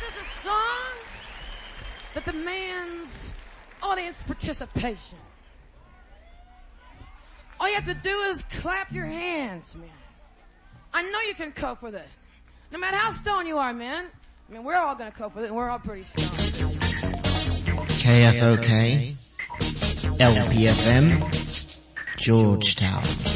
is a song that demands audience participation. All you have to do is clap your hands, man. I know you can cope with it. No matter how stoned you are, man. I mean, we're all going to cope with it, and we're all pretty stoned. KFOK, LPFM, Georgetown.